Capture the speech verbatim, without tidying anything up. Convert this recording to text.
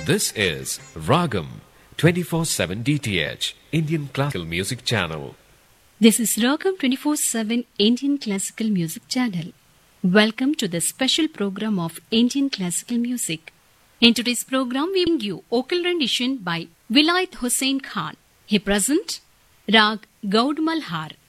This is Ragam twenty-four seven D T H, Indian Classical Music Channel. This is Ragam twenty-four seven Indian Classical Music Channel. Welcome to the special program of Indian Classical Music. In today's program, we bring you vocal rendition by Vilayat Hussain Khan. He presents Rag Gaud Malhar.